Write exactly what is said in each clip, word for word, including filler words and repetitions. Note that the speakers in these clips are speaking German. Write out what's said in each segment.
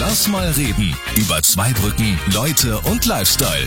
Lass mal reden über Zweibrücken, Leute und Lifestyle.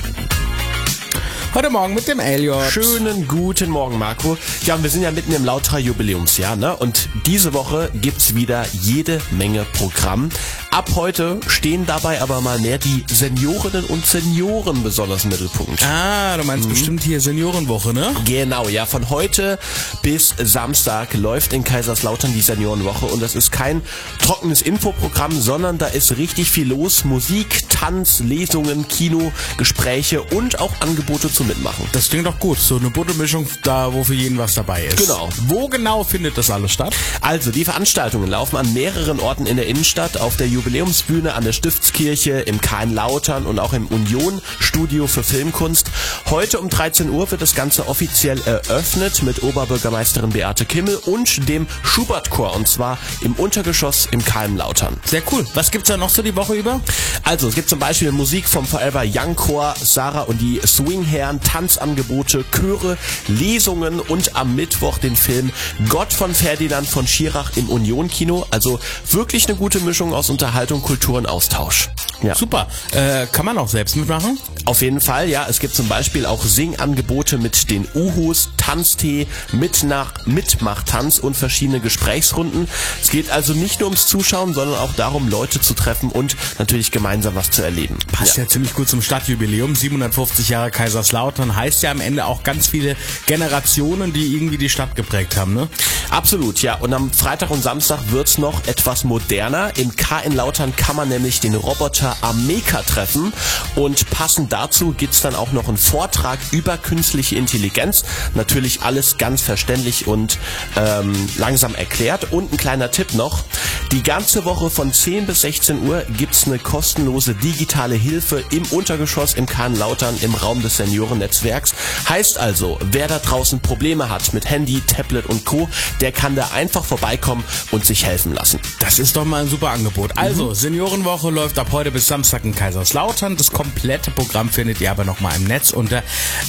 Heute Morgen mit dem Elliot. Schönen guten Morgen, Marco. Ja, und wir sind ja mitten im Lautra-Jubiläumsjahr, ne? Und diese Woche gibt's wieder jede Menge Programm. Ab heute stehen dabei aber mal mehr die Seniorinnen und Senioren besonders im Mittelpunkt. Ah, du meinst mhm. bestimmt hier Seniorenwoche, ne? Genau, ja. Von heute bis Samstag läuft in Kaiserslautern die Seniorenwoche. Und das ist kein trockenes Infoprogramm, sondern da ist richtig viel los. Musik, Tanz, Lesungen, Kino, Gespräche und auch Angebote zum Mitmachen. Das klingt doch gut. So eine bunte Mischung, da wo für jeden was dabei ist. Genau. Wo genau findet das alles statt? Also, die Veranstaltungen laufen an mehreren Orten in der Innenstadt, auf der Jubiläumsbühne an der Stiftskirche, im K in Lautern und auch im Union-Studio für Filmkunst. Heute um dreizehn Uhr wird das Ganze offiziell eröffnet mit Oberbürgermeisterin Beate Kimmel und dem Schubert-Chor, und zwar im Untergeschoss im K in Lautern. Sehr cool. Was gibt's da noch so die Woche über? Also, es gibt zum Beispiel Musik vom Forever Young Chor, Sarah und die Swingherren, Tanzangebote, Chöre, Lesungen und am Mittwoch den Film Gott von Ferdinand von Schirach im Union-Kino. Also wirklich eine gute Mischung aus Unterhaltung, Kultur und Austausch. Ja. Super. Äh, kann man auch selbst mitmachen? Auf jeden Fall, ja. Es gibt zum Beispiel auch Singangebote mit den Uhus, Tanztee, Mitnach, Mitmachtanz und verschiedene Gesprächsrunden. Es geht also nicht nur ums Zuschauen, sondern auch darum, Leute zu treffen und natürlich gemeinsam was zu erleben. Passt ja, ja ziemlich gut zum Stadtjubiläum. siebenhundertfünfzig Jahre Kaiserslautern heißt ja am Ende auch ganz viele Generationen, die irgendwie die Stadt geprägt haben, ne? Absolut, ja. Und am Freitag und Samstag wird's noch etwas moderner. Im K in Lautern kann man nämlich den Roboter Ameka treffen und passend dazu gibt's dann auch noch einen Vortrag über künstliche Intelligenz. Natürlich alles ganz verständlich und ähm, langsam erklärt. Und ein kleiner Tipp noch: Die ganze Woche von zehn bis sechzehn Uhr gibt's eine kostenlose digitale Hilfe im Untergeschoss im K in Lautern im Raum des Seniorennetzwerks. Heißt also, wer da draußen Probleme hat mit Handy, Tablet und Co., der kann da einfach vorbeikommen und sich helfen lassen. Das ist doch mal ein super Angebot. Also, mhm. Seniorenwoche läuft ab heute bis Samstag in Kaiserslautern. Das komplette Programm findet ihr aber nochmal im Netz unter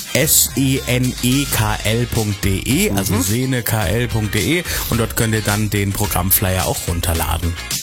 senekl punkt de, also mhm. senekl punkt de, und dort könnt ihr dann den Programmflyer auch runterladen.